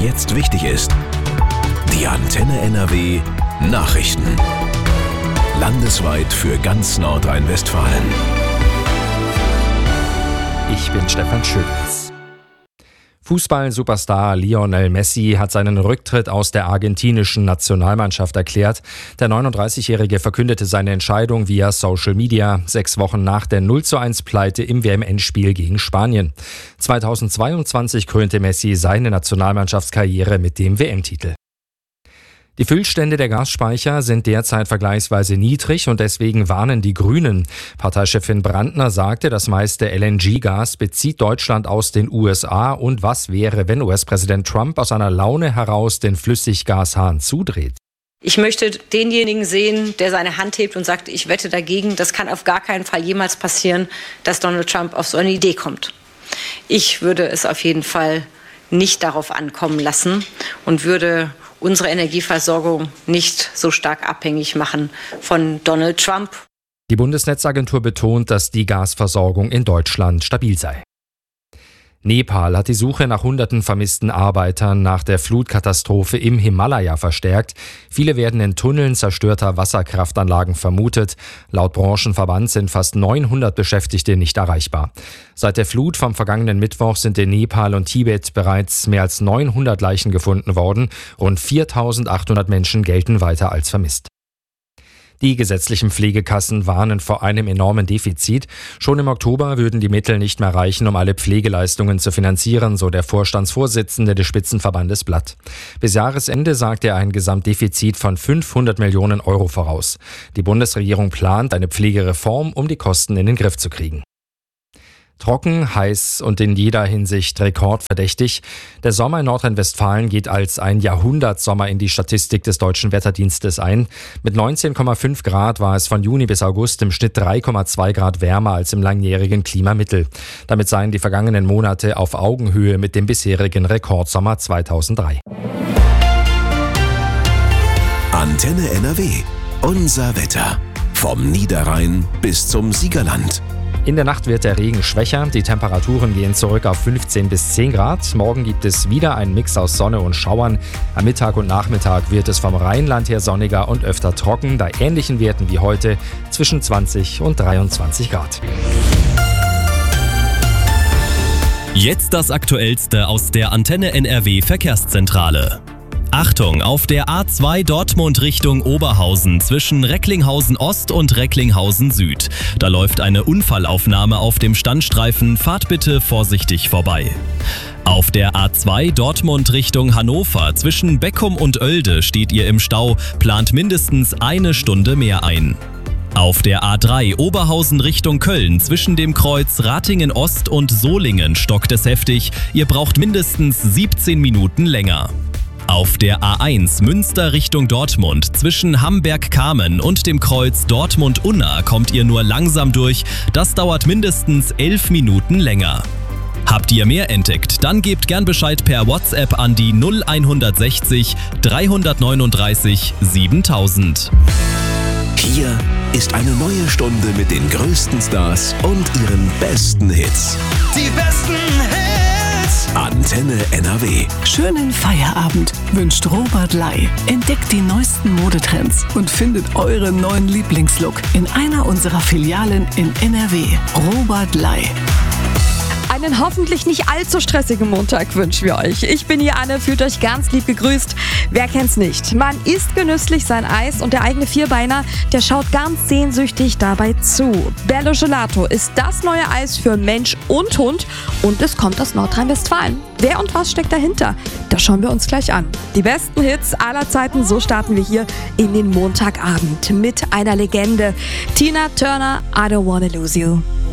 jetzt wichtig ist. Die Antenne NRW Nachrichten. Landesweit für ganz Nordrhein-Westfalen. Ich bin Stefan Schütz. Fußball-Superstar Lionel Messi hat seinen Rücktritt aus der argentinischen Nationalmannschaft erklärt. Der 39-Jährige verkündete seine Entscheidung via Social Media 6 Wochen nach der 0:1-Pleite im WM-Endspiel gegen Spanien. 2022 krönte Messi seine Nationalmannschaftskarriere mit dem WM-Titel. Die Füllstände der Gasspeicher sind derzeit vergleichsweise niedrig und deswegen warnen die Grünen. Parteichefin Brandner sagte, das meiste LNG-Gas bezieht Deutschland aus den USA. Und was wäre, wenn US-Präsident Trump aus einer Laune heraus den Flüssiggashahn zudreht? Ich möchte denjenigen sehen, der seine Hand hebt und sagt, ich wette dagegen. Das kann auf gar keinen Fall jemals passieren, dass Donald Trump auf so eine Idee kommt. Ich würde es auf jeden Fall nicht darauf ankommen lassen und würde unsere Energieversorgung nicht so stark abhängig machen von Donald Trump. Die Bundesnetzagentur betont, dass die Gasversorgung in Deutschland stabil sei. Nepal hat die Suche nach hunderten vermissten Arbeitern nach der Flutkatastrophe im Himalaya verstärkt. Viele werden in Tunneln zerstörter Wasserkraftanlagen vermutet. Laut Branchenverband sind fast 900 Beschäftigte nicht erreichbar. Seit der Flut vom vergangenen Mittwoch sind in Nepal und Tibet bereits mehr als 900 Leichen gefunden worden. Rund 4.800 Menschen gelten weiter als vermisst. Die gesetzlichen Pflegekassen warnen vor einem enormen Defizit. Schon im Oktober würden die Mittel nicht mehr reichen, um alle Pflegeleistungen zu finanzieren, so der Vorstandsvorsitzende des Spitzenverbandes Blatt. Bis Jahresende sagt er ein Gesamtdefizit von 500 Millionen Euro voraus. Die Bundesregierung plant eine Pflegereform, um die Kosten in den Griff zu kriegen. Trocken, heiß und in jeder Hinsicht rekordverdächtig. Der Sommer in Nordrhein-Westfalen geht als ein Jahrhundertsommer in die Statistik des Deutschen Wetterdienstes ein. Mit 19,5 Grad war es von Juni bis August im Schnitt 3,2 Grad wärmer als im langjährigen Klimamittel. Damit seien die vergangenen Monate auf Augenhöhe mit dem bisherigen Rekordsommer 2003. Antenne NRW. Unser Wetter. Vom Niederrhein bis zum Siegerland. In der Nacht wird der Regen schwächer, die Temperaturen gehen zurück auf 15 bis 10 Grad. Morgen gibt es wieder einen Mix aus Sonne und Schauern. Am Mittag und Nachmittag wird es vom Rheinland her sonniger und öfter trocken, bei ähnlichen Werten wie heute zwischen 20 und 23 Grad. Jetzt das Aktuellste aus der Antenne NRW Verkehrszentrale. Achtung, auf der A2 Dortmund Richtung Oberhausen zwischen Recklinghausen Ost und Recklinghausen Süd. Da läuft eine Unfallaufnahme auf dem Standstreifen, fahrt bitte vorsichtig vorbei. Auf der A2 Dortmund Richtung Hannover zwischen Beckum und Oelde steht ihr im Stau, plant mindestens 1 Stunde mehr ein. Auf der A3 Oberhausen Richtung Köln zwischen dem Kreuz Ratingen Ost und Solingen stockt es heftig, ihr braucht mindestens 17 Minuten länger. Auf der A1 Münster Richtung Dortmund zwischen Hamberg-Kamen und dem Kreuz Dortmund-Unna kommt ihr nur langsam durch. Das dauert mindestens 11 Minuten länger. Habt ihr mehr entdeckt? Dann gebt gern Bescheid per WhatsApp an die 0160 339 7000. Hier ist eine neue Stunde mit den größten Stars und ihren besten Hits. Die besten Hits! Antenne NRW. Schönen Feierabend wünscht Robert Lai. Entdeckt die neuesten Modetrends und findet euren neuen Lieblingslook in einer unserer Filialen in NRW. Robert Lai. Einen hoffentlich nicht allzu stressigen Montag wünschen wir euch. Ich bin hier Anne, fühlt euch ganz lieb gegrüßt. Wer kennt's nicht? Man isst genüsslich sein Eis und der eigene Vierbeiner, der schaut ganz sehnsüchtig dabei zu. Bello Gelato ist das neue Eis für Mensch und Hund und es kommt aus Nordrhein-Westfalen. Wer und was steckt dahinter? Das schauen wir uns gleich an. Die besten Hits aller Zeiten, so starten wir hier in den Montagabend mit einer Legende. Tina Turner, I Don't Wanna Lose You.